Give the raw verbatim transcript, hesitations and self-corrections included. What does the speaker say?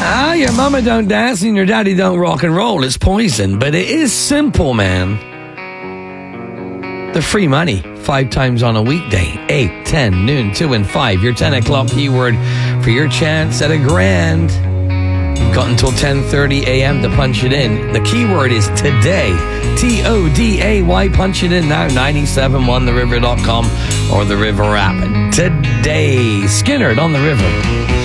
Ah, your mama don't dance and your daddy don't rock and roll. It's poison, but it is simple, man. The free money, five times on a weekday, eight, ten, noon, two, and five. Your ten o'clock keyword for your chance at a grand. You've got until ten thirty a.m. to punch it in. The keyword is today. T O D A Y. Punch it in now. ninety-seven point one the river dot com or the River app. Today. Skinnerd on the River.